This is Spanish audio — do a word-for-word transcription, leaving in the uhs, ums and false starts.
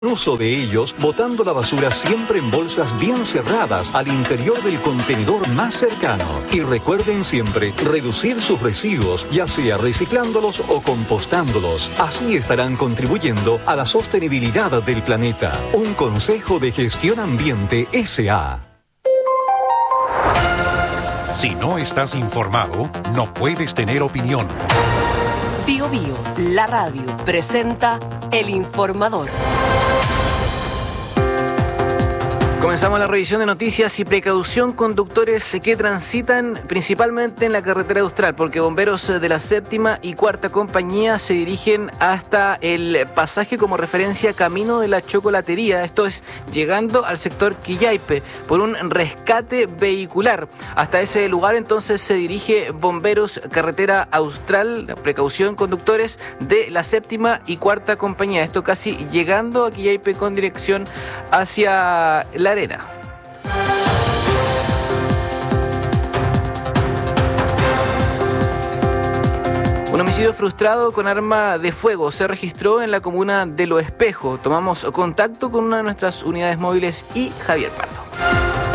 Uso de ellos, botando la basura siempre en bolsas bien cerradas al interior del contenedor más cercano. Y recuerden siempre reducir sus residuos, ya sea reciclándolos o compostándolos. Así estarán contribuyendo a la sostenibilidad del planeta. Un consejo de Gestión Ambiente S A Si no estás informado, no puedes tener opinión. Bio Bio, la radio, presenta El Informador. Comenzamos la revisión de noticias y precaución conductores que transitan principalmente en la carretera austral, porque bomberos de la séptima y cuarta compañía se dirigen hasta el pasaje como referencia Camino de la Chocolatería, esto es llegando al sector Quillaipe, por un rescate vehicular. Hasta ese lugar entonces se dirige bomberos carretera austral, precaución conductores de la séptima y cuarta compañía, esto casi llegando a Quillaipe con dirección hacia la arena. Un homicidio frustrado con arma de fuego se registró en la comuna de Lo Espejo. Tomamos contacto con una de nuestras unidades móviles y Javier Pardo.